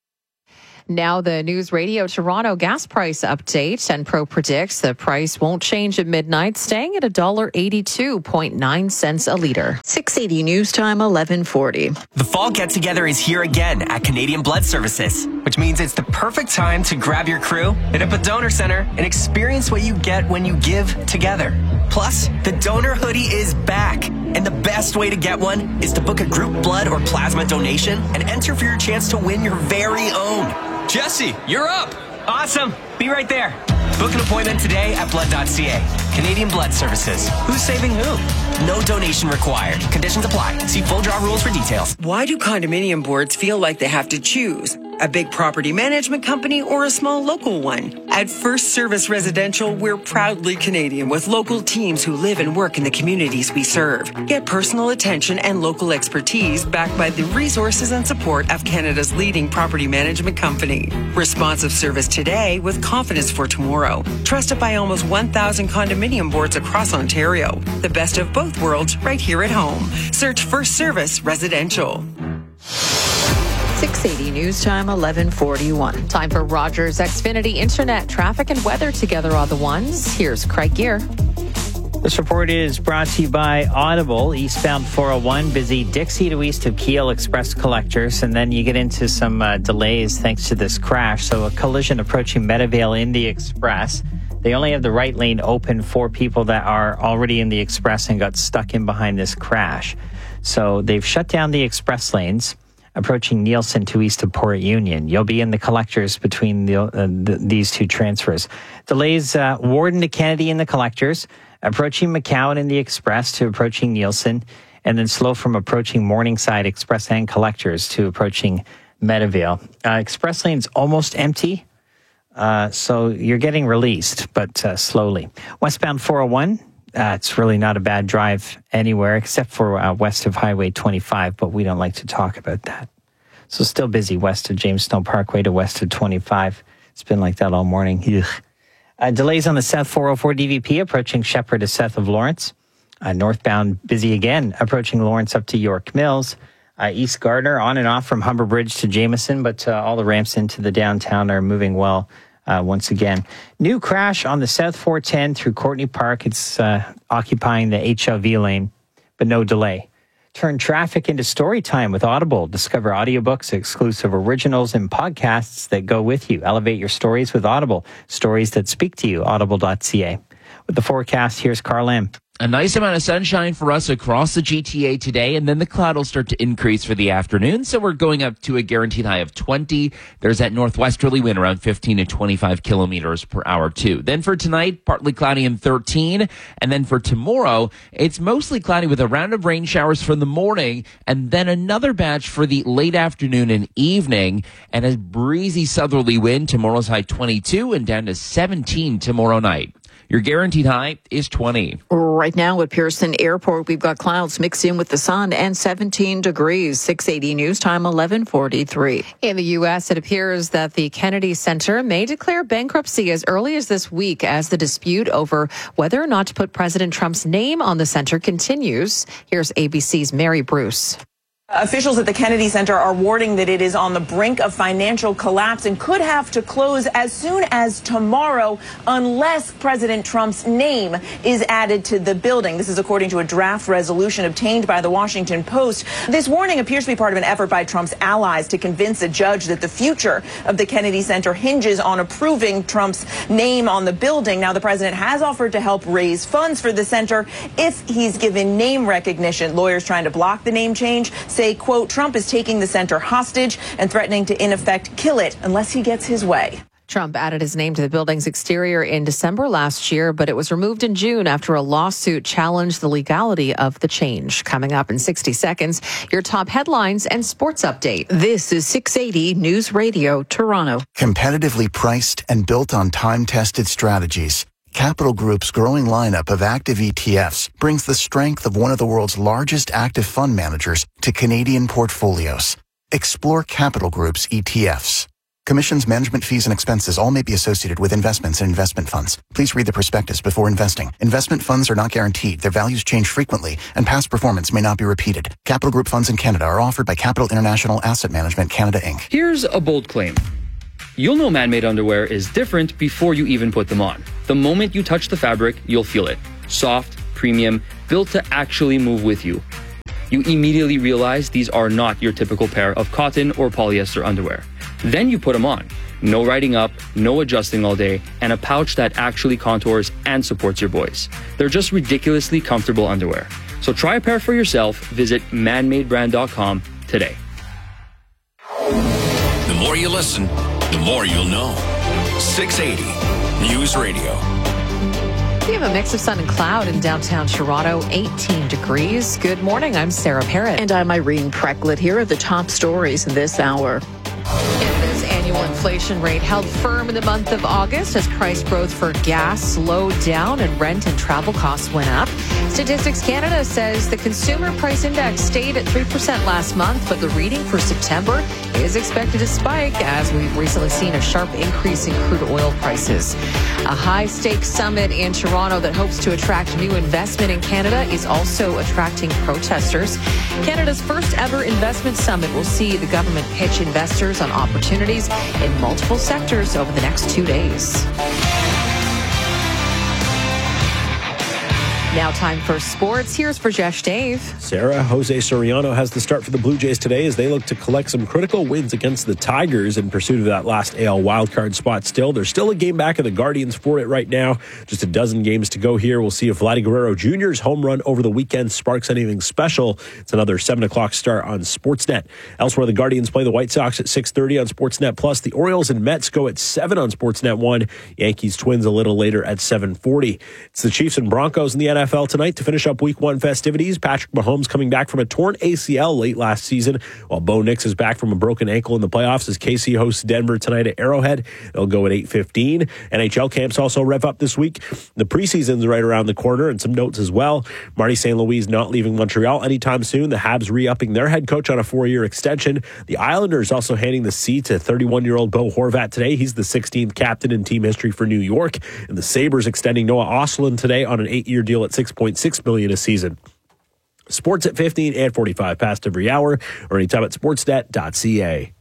Now the News Radio Toronto gas price update. Enpro predicts the price won't change at midnight, staying at one dollar eighty-two point nine cents a litre. six eighty News Time, eleven forty. The fall get-together is here again at Canadian Blood Services, which means it's the perfect time to grab your crew, hit up a donor center, and experience what you get when you give together. Plus, the donor hoodie is back. And the best way to get one is to book a group blood or plasma donation and enter for your chance to win your very own. Jesse, you're up. Awesome. Be right there. Book an appointment today at blood dot c a. Canadian Blood Services. Who's saving who? No donation required. Conditions apply. See full draw rules for details. Why do condominium boards feel like they have to choose? A big property management company or a small local one? At First Service Residential, we're proudly Canadian with local teams who live and work in the communities we serve. Get personal attention and local expertise backed by the resources and support of Canada's leading property management company. Responsive service today with confidence for tomorrow. Trusted by almost one thousand condominium boards across Ontario. The best of both worlds right here at home. Search First Service Residential. six eighty News Time, eleven forty-one. Time for Rogers Xfinity Internet. Traffic and weather together are the ones. Here's Craig Gear. This report is brought to you by Audible. Eastbound four oh one, busy Dixie to east of Kiel Express collectors, and then you get into some uh, delays thanks to this crash. So a collision approaching Meadowvale in the Express. They only have the right lane open for people that are already in the Express and got stuck in behind this crash. So they've shut down the Express lanes approaching Nielsen to east of Port Union. You'll be in the collectors between the, uh, the, these two transfers. Delays uh, Warden to Kennedy in the collectors, approaching McCowan in the Express to approaching Nielsen, and then slow from approaching Morningside Express and collectors to approaching Meadowvale. Uh, Express lane's almost empty, uh, so you're getting released, but uh, slowly. Westbound four oh one, Uh, it's really not a bad drive anywhere except for uh, west of Highway twenty-five, but we don't like to talk about that. So still busy west of Jamestown Parkway to west of twenty-five. It's been like that all morning. Uh, delays on the South four oh four D V P approaching Shepherd to south of Lawrence. Uh, northbound busy again approaching Lawrence up to York Mills. Uh, East Gardner on and off from Humber Bridge to Jameson, but uh, all the ramps into the downtown are moving well. Uh, once again, new crash on the South four ten through Courtney Park. It's uh, occupying the H L V lane, but no delay. Turn traffic into story time with Audible. Discover audiobooks, exclusive originals, and podcasts that go with you. Elevate your stories with Audible. Stories that speak to you. audible dot c a. With the forecast, here's Carl Lamb. A nice amount of sunshine for us across the G T A today, and then the cloud will start to increase for the afternoon, so we're going up to a guaranteed high of twenty. There's that northwesterly wind around fifteen to twenty-five kilometers per hour, too. Then for tonight, partly cloudy and thirteen, and then for tomorrow, it's mostly cloudy with a round of rain showers for the morning, and then another batch for the late afternoon and evening, and a breezy southerly wind. Tomorrow's high twenty-two and down to seventeen tomorrow night. Your guaranteed high is twenty. Right now at Pearson Airport, we've got clouds mixed in with the sun and seventeen degrees. six eighty News Time, eleven forty-three. In the U S, it appears that the Kennedy Center may declare bankruptcy as early as this week as the dispute over whether or not to put President Trump's name on the center continues. Here's A B C's Mary Bruce. Officials at the Kennedy Center are warning that it is on the brink of financial collapse and could have to close as soon as tomorrow unless President Trump's name is added to the building. This is according to a draft resolution obtained by the Washington Post. This warning appears to be part of an effort by Trump's allies to convince a judge that the future of the Kennedy Center hinges on approving Trump's name on the building. Now, the president has offered to help raise funds for the center if he's given name recognition. Lawyers trying to block the name change say, quote, Trump is taking the center hostage and threatening to, in effect, kill it unless he gets his way. Trump added his name to the building's exterior in December last year, but it was removed in June after a lawsuit challenged the legality of the change. Coming up in sixty seconds, your top headlines and sports update. This is six eighty News Radio, Toronto. Competitively priced and built on time-tested strategies, Capital Group's growing lineup of active E T Fs brings the strength of one of the world's largest active fund managers to Canadian portfolios. Explore Capital Group's E T Fs. Commissions, management fees, and expenses all may be associated with investments in investment funds. Please read the prospectus before investing. Investment funds are not guaranteed. Their values change frequently, and past performance may not be repeated. Capital Group funds in Canada are offered by Capital International Asset Management Canada, Incorporated. Here's a bold claim. You'll know man-made underwear is different before you even put them on. The moment you touch the fabric, you'll feel it. Soft, premium, built to actually move with you. You immediately realize these are not your typical pair of cotton or polyester underwear. Then you put them on. No riding up, no adjusting all day, and a pouch that actually contours and supports your boys. They're just ridiculously comfortable underwear. So try a pair for yourself. Visit man made brand dot com today. The more you listen, the more you'll know. six eighty News Radio. We have a mix of sun and cloud in downtown Toronto, eighteen degrees. Good morning. I'm Sarah Parrott. And I'm Irene Precklett. Here are the top stories in this hour. Canada's annual inflation rate held firm in the month of August as price growth for gas slowed down and rent and travel costs went up. Statistics Canada says the consumer price index stayed at three percent last month, but the reading for September is expected to spike as we've recently seen a sharp increase in crude oil prices. A high-stakes summit in Toronto that hopes to attract new investment in Canada is also attracting protesters. Canada's first ever investment summit will see the government pitch investors on opportunities in multiple sectors over the next two days. Now time for sports. Here's Rajesh Dave. Sarah, Jose Soriano has the start for the Blue Jays today as they look to collect some critical wins against the Tigers in pursuit of that last A L wildcard spot still. There's still a game back of the Guardians for it right now. Just a dozen games to go here. We'll see if Vladdy Guerrero Junior's home run over the weekend sparks anything special. It's another seven o'clock start on Sportsnet. Elsewhere, the Guardians play the White Sox at six thirty on Sportsnet Plus. The Orioles and Mets go at seven on Sportsnet one. Yankees Twins a little later at seven forty. It's the Chiefs and Broncos in the N F L tonight to finish up week one festivities. Patrick Mahomes coming back from a torn A C L late last season, while Bo Nix is back from a broken ankle in the playoffs as K C hosts Denver tonight at Arrowhead. They'll go at eight fifteen. N H L camps also rev up this week. The preseason's right around the corner, and some notes as well. Marty Saint Louis not leaving Montreal anytime soon. The Habs re-upping their head coach on a four-year extension. The Islanders also handing the seat to thirty-one-year-old Bo Horvat today. He's the sixteenth captain in team history for New York. And the Sabres extending Noah Ostlund today on an eight-year deal at six point six million dollars a season. Sports at fifteen and forty-five past every hour or anytime at sportsnet dot c a.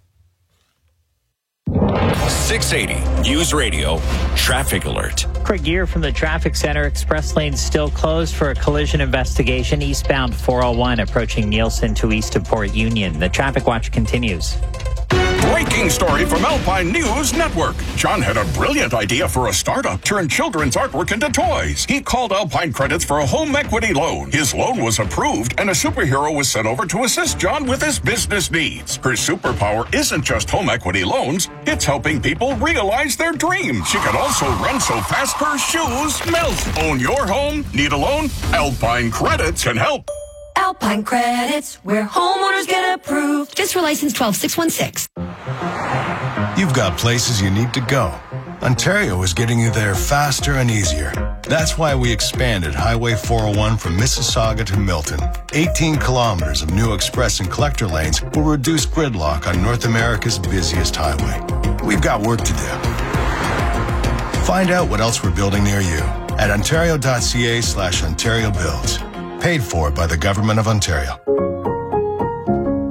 six eighty News Radio Traffic Alert. Craig Gear from the Traffic Center. Express lanes still closed for a collision investigation. Eastbound four oh one approaching Nielsen to east of Port Union. The traffic watch continues. Breaking story from Alpine News Network. John had a brilliant idea for a startup, turn children's artwork into toys. He called Alpine Credits for a home equity loan. His loan was approved, and a superhero was sent over to assist John with his business needs. Her superpower isn't just home equity loans, it's helping people realize their dreams. She can also run so fast her shoes melt. Own your home? Need a loan? Alpine Credits can help. Alpine Credits, where homeowners get approved. Just for license twelve six one six. You've got places you need to go. Ontario is getting you there faster and easier. That's why we expanded Highway four oh one from Mississauga to Milton. eighteen kilometers of new express and collector lanes will reduce gridlock on North America's busiest highway. We've got work to do. Find out what else we're building near you at ontario dot c a slash Ontario Builds. Paid for by the Government of Ontario.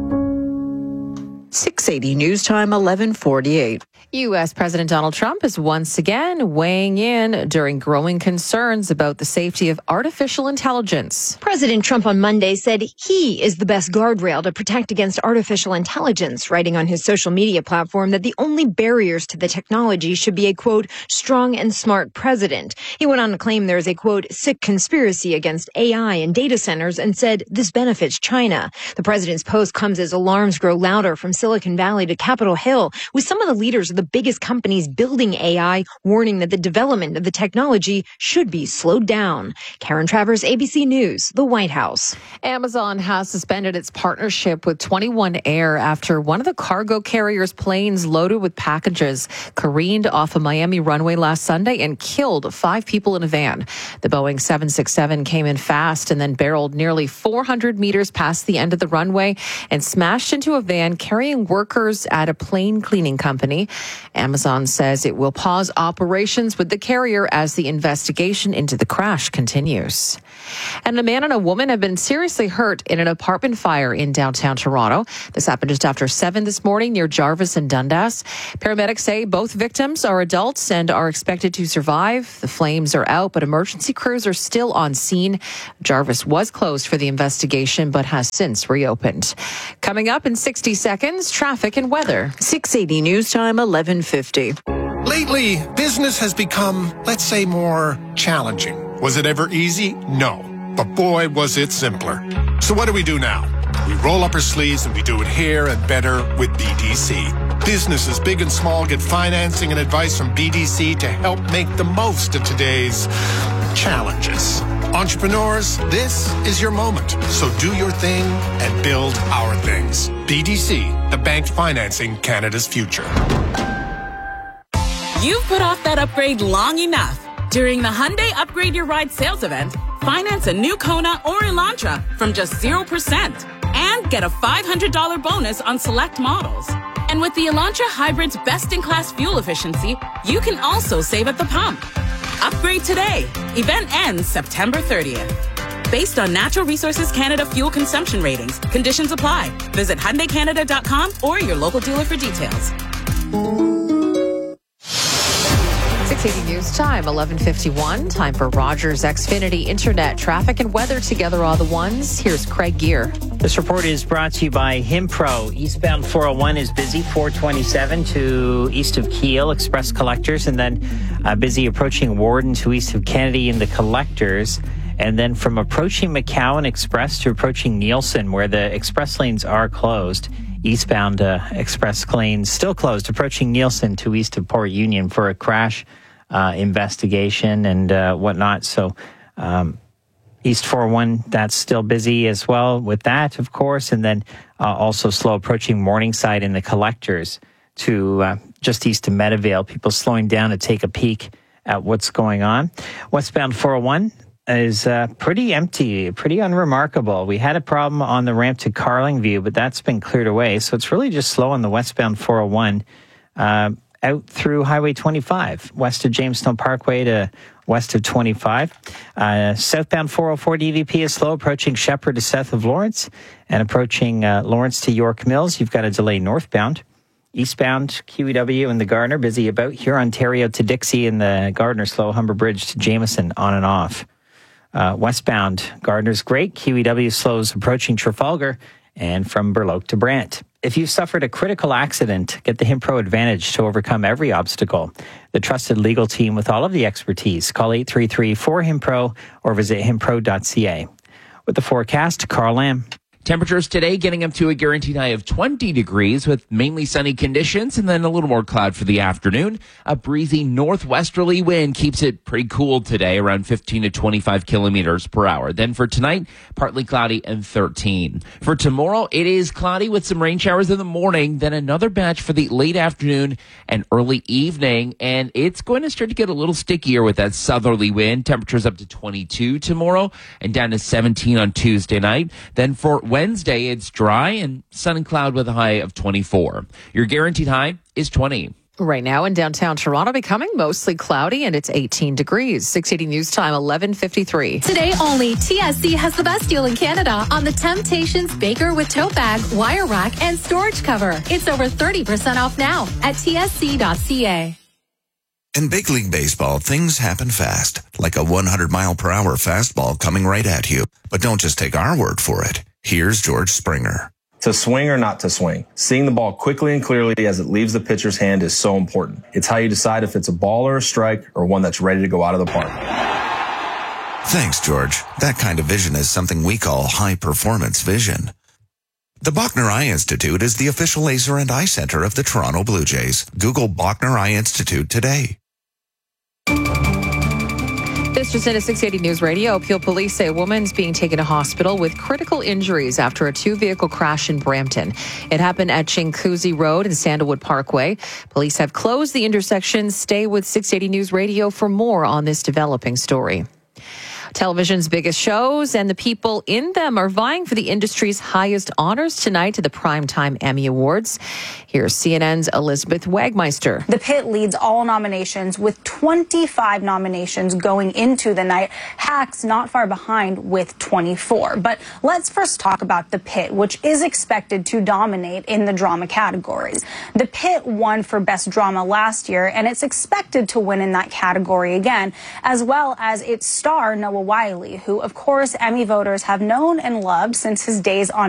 six eighty News Time, eleven forty-eight. U S. President Donald Trump is once again weighing in during growing concerns about the safety of artificial intelligence. President Trump on Monday said he is the best guardrail to protect against artificial intelligence, writing on his social media platform that the only barriers to the technology should be a, quote, strong and smart president. He went on to claim there is a, quote, sick conspiracy against A I and data centers and said this benefits China. The president's post comes as alarms grow louder from Silicon Valley to Capitol Hill, with some of the leaders of the biggest companies building A I warning that the development of the technology should be slowed down. Karen Travers, A B C News, the White House. Amazon has suspended its partnership with twenty-one Air after one of the cargo carrier's planes loaded with packages careened off a Miami runway last Sunday and killed five people in a van. The Boeing seven sixty-seven came in fast and then barreled nearly four hundred meters past the end of the runway and smashed into a van carrying workers at a plane cleaning company. Amazon says it will pause operations with the carrier as the investigation into the crash continues. And a man and a woman have been seriously hurt in an apartment fire in downtown Toronto. This happened just after seven this morning near Jarvis and Dundas. Paramedics say both victims are adults and are expected to survive. The flames are out, but emergency crews are still on scene. Jarvis was closed for the investigation, but has since reopened. Coming up in sixty seconds, traffic and weather. six eighty News Time, eleven fifty. Lately, business has become, let's say, more challenging. Was it ever easy? No. But boy, was it simpler. So what do we do now? We roll up our sleeves and we do it here and better with B D C. Businesses big and small get financing and advice from B D C to help make the most of today's challenges. Entrepreneurs, this is your moment. So do your thing and build our things. B D C, the bank financing Canada's future. You've put off that upgrade long enough. During the Hyundai Upgrade Your Ride sales event, finance a new Kona or Elantra from just zero percent and get a five hundred dollars bonus on select models. And with the Elantra Hybrid's best-in-class fuel efficiency, you can also save at the pump. Upgrade today. Event ends September thirtieth. Based on Natural Resources Canada fuel consumption ratings, conditions apply. Visit Hyundai Canada dot com or your local dealer for details. six eighty News Time, eleven fifty-one. Time for Rogers Xfinity Internet traffic and weather together all the ones. Here's Craig Gear. This report is brought to you by Himpro. Eastbound four oh one is busy, four twenty-seven to east of Kiel, Express Collectors, and then uh, busy approaching Warden to east of Kennedy in the Collectors. And then from approaching McCowan Express to approaching Nielsen, where the express lanes are closed. Eastbound uh, express lanes still closed, approaching Nielsen to east of Port Union for a crash uh, investigation and uh, whatnot. So um, East four oh one, that's still busy as well with that, of course. And then uh, also slow approaching Morningside in the Collectors to uh, just east of Meadowvale. People slowing down to take a peek at what's going on. Westbound four oh one is uh, pretty empty, pretty unremarkable. We had a problem on the ramp to Carlingview, but that's been cleared away. So it's really just slow on the westbound four oh one uh, out through Highway twenty-five, west of Jamestown Parkway to west of twenty-five. Uh, southbound four oh four D V P is slow, approaching Shepherd to south of Lawrence and approaching uh, Lawrence to York Mills. You've got a delay northbound. Eastbound Q E W and the Gardner, busy about here, Ontario to Dixie and the Gardner, slow Humber Bridge to Jameson on and off. Uh, westbound, Gardner's great. Q E W slows approaching Trafalgar and from Burloak to Brant. If you've suffered a critical accident, get the Himpro Advantage to overcome every obstacle. The trusted legal team with all of the expertise. Call eight three three, four Himpro or visit himpro dot c a. With the forecast, Carl Lamb. Temperatures today getting up to a guaranteed high of twenty degrees with mainly sunny conditions and then a little more cloud for the afternoon. A breezy northwesterly wind keeps it pretty cool today, around fifteen to twenty-five kilometers per hour. Then for tonight, partly cloudy and thirteen. For tomorrow, it is cloudy with some rain showers in the morning, then another batch for the late afternoon and early evening. And it's going to start to get a little stickier with that southerly wind. Temperatures up to twenty-two tomorrow and down to seventeen on Tuesday night. Then for Wednesday, it's dry and sun and cloud with a high of twenty-four. Your guaranteed high is twenty. Right now in downtown Toronto, becoming mostly cloudy, and it's eighteen degrees. six eighty News Time, eleven fifty-three. Today only, T S C has the best deal in Canada on the Temptations Baker with tote bag, wire rack, and storage cover. It's over thirty percent off now at T S C dot C A. In big league baseball, things happen fast, like a one hundred mile per hour fastball coming right at you. But don't just take our word for it. Here's George Springer. To swing or not to swing, seeing the ball quickly and clearly as it leaves the pitcher's hand is so important. It's how you decide if it's a ball or a strike or one that's ready to go out of the park. Thanks, George. That kind of vision is something we call high-performance vision. The Bachner Eye Institute is the official laser and eye center of the Toronto Blue Jays. Google Bachner Eye Institute today. This just into six eighty News Radio. Peel police say a woman's being taken to hospital with critical injuries after a two-vehicle crash in Brampton. It happened at Chinguacousy Road and Sandalwood Parkway. Police have closed the intersection. Stay with six eighty News Radio for more on this developing story. Television's biggest shows and the people in them are vying for the industry's highest honors tonight at the Primetime Emmy Awards. Here's C N N's Elizabeth Wagmeister. The Pit leads all nominations with twenty-five nominations going into the night. Hacks not far behind with twenty-four. But let's first talk about The Pit, which is expected to dominate in the drama categories. The Pit won for Best Drama last year, and it's expected to win in that category again, as well as its star, Noah Wiley, who, of course, Emmy voters have known and loved since his days on